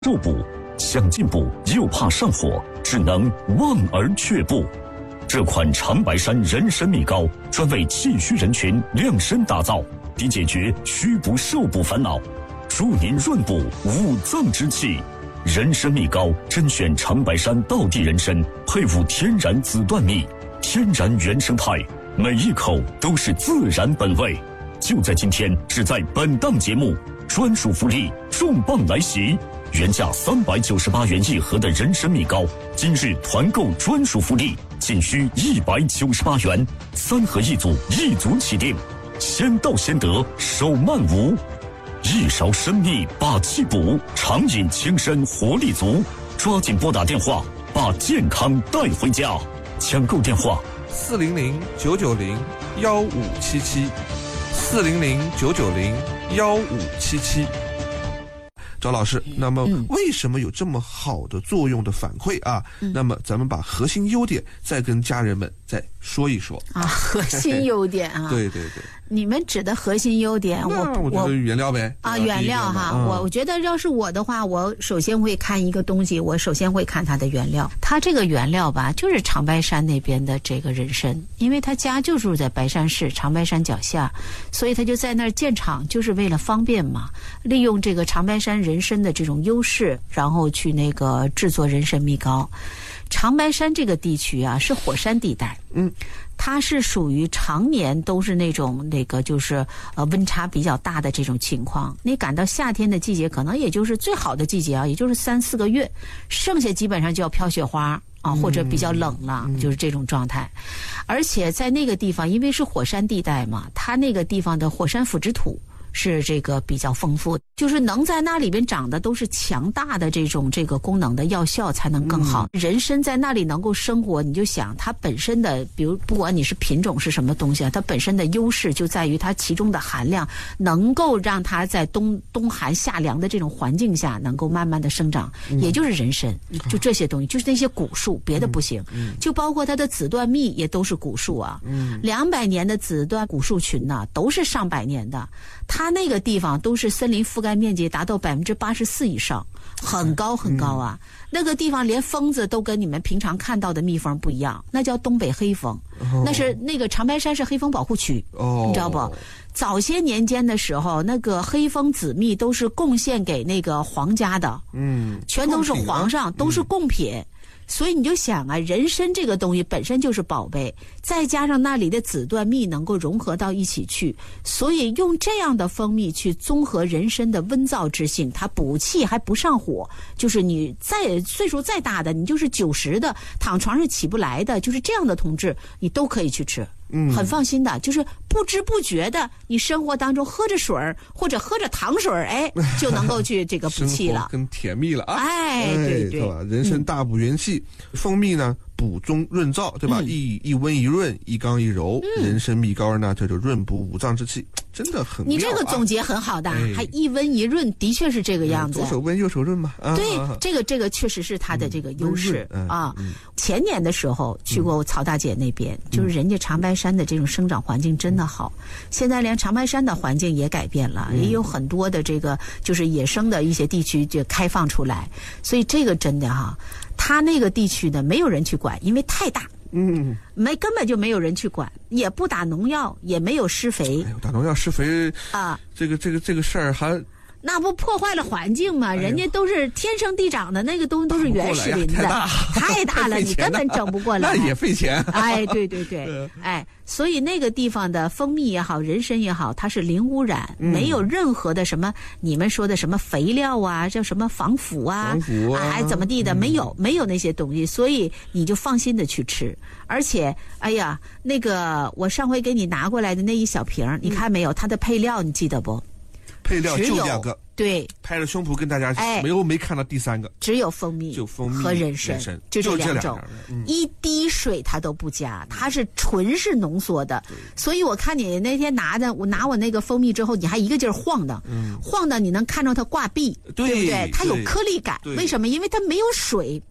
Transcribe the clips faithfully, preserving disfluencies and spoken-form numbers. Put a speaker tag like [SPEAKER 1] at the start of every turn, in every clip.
[SPEAKER 1] 肉补，想进步又怕上火，只能望而却步。这款长白山人参蜜膏专为气虚人群量身打造，并解决虚补瘦补烦恼，助您润补五脏之气。人参蜜膏甄选长白山道地人参，配伍天然紫段蜜，天然原生态，每一口都是自然本味。就在今天，只在本档节目，专属福利重磅来袭！原价三百九十八元一盒的人参蜜膏，今日团购专属福利，仅需一百九十八元，三盒一组，一组起订，先到先得，手慢无。一勺参蜜把气补，常饮轻身活力足，抓紧拨打电话，把健康带回家。抢购电话：
[SPEAKER 2] 四零零九九零幺五七七，四零零九九零幺五七七。赵老师，那么为什么有这么好的作用的反馈啊？嗯、那么咱们把核心优点再跟家人们再说一说
[SPEAKER 3] 啊。核心优点啊，
[SPEAKER 2] 对对对。
[SPEAKER 3] 你们指的核心优点，我
[SPEAKER 2] 我觉得原料呗
[SPEAKER 3] 啊，原料哈，嗯、我我觉得要是我的话，我首先会看一个东西，我首先会看它的原料。它这个原料吧，就是长白山那边的这个人参，因为他家就住在白山市长白山脚下，所以他就在那儿建厂，就是为了方便嘛，利用这个长白山人参的这种优势，然后去那个制作人参蜜膏。长白山这个地区啊，是火山地带，嗯，它是属于常年都是那种那个就是呃温差比较大的这种情况。你赶到夏天的季节，可能也就是最好的季节啊，也就是三四个月，剩下基本上就要飘雪花啊，或者比较冷了，嗯、就是这种状态。而且在那个地方，因为是火山地带嘛，它那个地方的火山腐殖土是这个比较丰富，就是能在那里边长的都是强大的这种这个功能的药效才能更好。嗯、人参在那里能够生活，你就想它本身的，比如不管你是品种是什么东西啊，它本身的优势就在于它其中的含量能够让它在冬冬寒夏凉的这种环境下能够慢慢的生长，嗯、也就是人参，就这些东西，就是那些古树，别的不行。嗯嗯、就包括它的紫段蜜也都是古树啊，两、嗯、百年的紫段古树群呢、啊，都是上百年的。它那个地方都是森林覆盖面积达到百分之八十四以上，很高很高啊！嗯、那个地方连蜂子都跟你们平常看到的蜜蜂不一样，那叫东北黑蜂，哦、那是那个长白山是黑蜂保护区，哦、你知道不？早些年间的时候，那个黑蜂紫蜜都是贡献给那个皇家的，嗯，全都是皇上，啊、都是贡品。嗯所以你就想啊，人参这个东西本身就是宝贝，再加上那里的紫段蜜能够融合到一起去，所以用这样的蜂蜜去综合人参的温燥之性，它补气还不上火。就是你再岁数再大的，你就是九十的，躺床上起不来的，就是这样的同志，你都可以去吃。嗯，很放心的，就是不知不觉的，你生活当中喝着水儿或者喝着糖水儿，哎，就能够去这个补气了，
[SPEAKER 2] 更甜蜜了啊！
[SPEAKER 3] 哎，对对，
[SPEAKER 2] 吧？人参大补元气，嗯、蜂蜜呢补中润燥，对吧？嗯、一一温一润，一刚一柔，嗯、人参蜜膏呢，这就润补五脏之气，真的很妙啊。
[SPEAKER 3] 你这个总结很好的，哎、还一温一润，的确是这个样子。
[SPEAKER 2] 左手温右手润嘛。啊、
[SPEAKER 3] 对，啊、这个这个确实是它的这个优势、嗯、啊。嗯、前年的时候去过曹大姐那边，嗯、就是人家长白山的这种生长环境真的好，嗯、现在连长白山的环境也改变了，嗯、也有很多的这个就是野生的一些地区就开放出来，所以这个真的哈。他那个地区呢，没有人去管，因为太大，嗯，没根本就没有人去管，也不打农药，也没有施肥。
[SPEAKER 2] 哎呦，打农药施肥啊，这个这个这个事儿还。
[SPEAKER 3] 那不破坏了环境吗？人家都是天生地长的，那个东西都是原始林的，
[SPEAKER 2] 太大
[SPEAKER 3] 太大了，你根本整不过来。
[SPEAKER 2] 那也费钱。
[SPEAKER 3] 哎，对对对，哎，所以那个地方的蜂蜜也好，人参也好，它是零污染，嗯、没有任何的什么你们说的什么肥料啊，叫什么防腐啊，
[SPEAKER 2] 防腐啊，
[SPEAKER 3] 还、啊、怎么地的，嗯、没有没有那些东西，所以你就放心的去吃。而且，哎呀，那个我上回给你拿过来的那一小瓶，嗯、你看没有？它的配料你记得不？
[SPEAKER 2] 配料就两个，
[SPEAKER 3] 对，
[SPEAKER 2] 拍着胸脯跟大家没有、哎、没看到第三个，
[SPEAKER 3] 只有蜂蜜，
[SPEAKER 2] 就蜂蜜
[SPEAKER 3] 和人参，就这两种，嗯、一滴水它都不加，它是纯是浓缩的。所以我看你那天拿的，我拿我那个蜂蜜之后，你还一个劲儿晃的，嗯、晃的你能看到它挂壁，
[SPEAKER 2] 对
[SPEAKER 3] 不对？它有颗粒感，为什么？因为它没有水。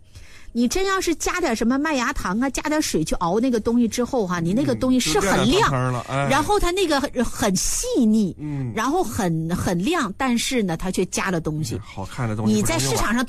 [SPEAKER 3] 你真要是加点什么麦芽糖啊，加点水去熬那个东西之后哈、啊，你那个东西是很亮，
[SPEAKER 2] 嗯哎、
[SPEAKER 3] 然后它那个很细腻，
[SPEAKER 2] 嗯，
[SPEAKER 3] 然后很很亮，但是呢，它却加了东西，
[SPEAKER 2] 好看的东西。
[SPEAKER 3] 你在市场上